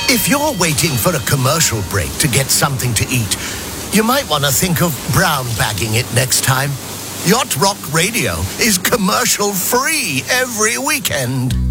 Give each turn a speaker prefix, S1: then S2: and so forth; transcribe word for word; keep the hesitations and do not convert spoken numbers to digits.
S1: If you're waiting for a commercial break to get something to eat, you might want to think of brown bagging it next time. Yacht Rock Radio is commercial free every weekend.